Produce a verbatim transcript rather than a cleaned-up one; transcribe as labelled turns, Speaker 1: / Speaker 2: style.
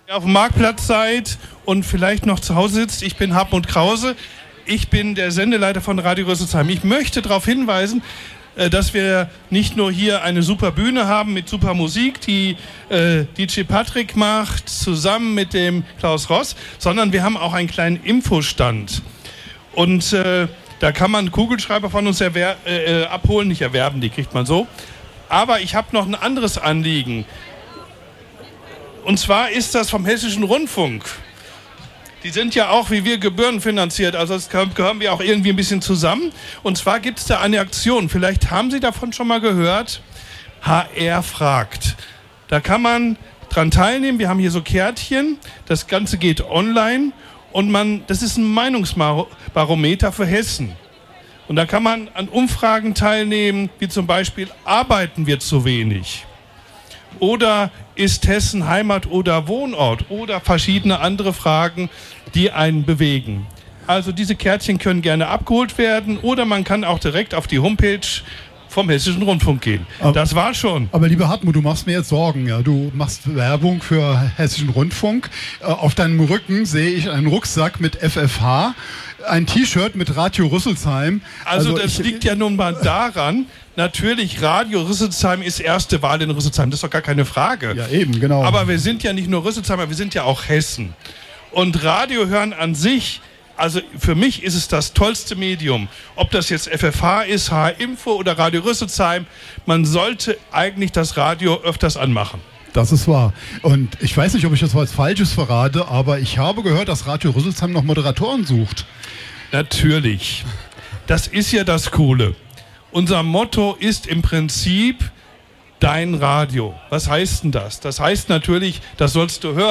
Speaker 1: Auf dem Marktplatz seid und vielleicht noch zu Hause sitzt, ich bin Hartmut Krause, ich bin der Sendeleiter von Radio Rüsselsheim. Ich möchte darauf hinweisen, dass wir nicht nur hier eine super Bühne haben mit super Musik, die äh, D J Patrick macht, zusammen mit dem Klaus Ross, sondern wir haben auch einen kleinen Infostand. Und äh, da kann man Kugelschreiber von uns erwer- äh, abholen, nicht erwerben, die kriegt man so. Aber ich habe noch ein anderes Anliegen. Und zwar ist das vom Hessischen Rundfunk. Die sind ja auch wie wir gebührenfinanziert, also das gehören wir auch irgendwie ein bisschen zusammen. Und zwar gibt es da eine Aktion, vielleicht haben Sie davon schon mal gehört, H R fragt. Da kann man dran teilnehmen, wir haben hier so Kärtchen, das Ganze geht online und man, das ist ein Meinungsbarometer für Hessen. Und da kann man an Umfragen teilnehmen, wie zum Beispiel, arbeiten wir zu wenig? Oder ist Hessen Heimat oder Wohnort? Oder verschiedene andere Fragen, die einen bewegen. Also diese Kärtchen können gerne abgeholt werden oder man kann auch direkt auf die Homepage vom Hessischen Rundfunk gehen. Aber, das war schon.
Speaker 2: Aber lieber Hartmut, du machst mir jetzt Sorgen. Ja? Du machst Werbung für Hessischen Rundfunk. Äh, auf deinem Rücken sehe ich einen Rucksack mit F F H, ein T-Shirt mit Radio Rüsselsheim.
Speaker 1: Also, also das
Speaker 2: ich,
Speaker 1: liegt ja nun mal daran, natürlich, Radio Rüsselsheim ist erste Wahl in Rüsselsheim, das ist doch gar keine Frage.
Speaker 2: Ja, eben, genau.
Speaker 1: Aber wir sind ja nicht nur Rüsselsheimer, wir sind ja auch Hessen. Und Radio hören an sich, also für mich ist es das tollste Medium. Ob das jetzt F F H ist, H R-Info oder Radio Rüsselsheim, man sollte eigentlich das Radio öfters anmachen.
Speaker 2: Das ist wahr. Und ich weiß nicht, ob ich das was Falsches verrate, aber ich habe gehört, dass Radio Rüsselsheim noch Moderatoren sucht.
Speaker 1: Natürlich. Das ist ja das Coole. Unser Motto ist im Prinzip dein Radio. Was heißt denn das? Das heißt natürlich, das sollst du hören.